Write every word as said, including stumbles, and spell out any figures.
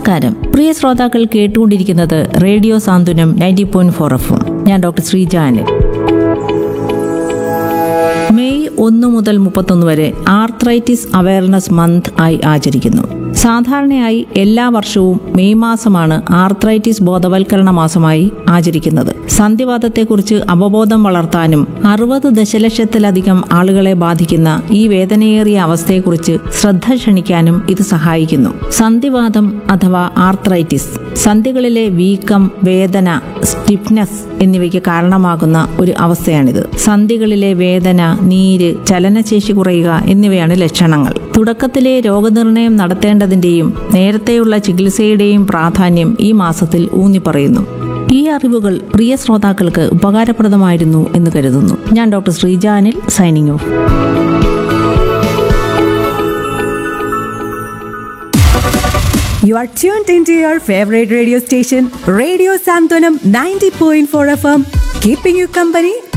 നമസ്കാരം, പ്രിയ ശ്രോതാക്കൾ കേട്ടുകൊണ്ടിരിക്കുന്നത് റേഡിയോ സാന്ത്വനം നയൻറ്റി പോയിന്റ് ഫോർ എഫ്. ഞാൻ ഡോക്ടർ ശ്രീജാനിൽ. മെയ് ഒന്ന് മുതൽ മുപ്പത്തൊന്ന് വരെ ആർത്രൈറ്റിസ് അവയർനെസ് മന്ത് ആയി ആചരിക്കുന്നു. സാധാരണയായി എല്ലാ വർഷവും മെയ് മാസമാണ് ആർത്രൈറ്റിസ് ബോധവൽക്കരണ മാസമായി ആചരിക്കുന്നത്. സന്ധിവാതത്തെക്കുറിച്ച് അവബോധം വളർത്താനും അറുപത് ദശലക്ഷത്തിലധികം ആളുകളെ ബാധിക്കുന്ന ഈ വേദനയേറിയ അവസ്ഥയെക്കുറിച്ച് ശ്രദ്ധ ക്ഷണിക്കാനും ഇത് സഹായിക്കുന്നു. സന്ധിവാതം അഥവാ ആർത്രൈറ്റിസ് സന്ധികളിലെ വീക്കം, വേദന, സ്റ്റിഫ്നെസ് എന്നിവയ്ക്ക് കാരണമാകുന്ന ഒരു അവസ്ഥയാണിത്. സന്ധികളിലെ വേദന, നീര്, ചലനശേഷി കുറയുക എന്നിവയാണ് ലക്ഷണങ്ങൾ. തുടക്കത്തിലെ രോഗനിർണയം നടത്തേണ്ടതിന്റെയും നേരത്തെയുള്ള ചികിത്സയുടെയും പ്രാധാന്യം ഈ മാസത്തിൽ ഊന്നിപ്പറയുന്നു. ഈ അറിവുകൾ പ്രിയ ശ്രോതാക്കൾക്ക് ഉപകാരപ്രദമായിരുന്നു എന്ന് കരുതുന്നു. ഞാൻ doctor ശ്രീജാനിൽ, signing off. You are tuned into your favorite radio station, Radio Santwanam ninety point four F M, keeping you company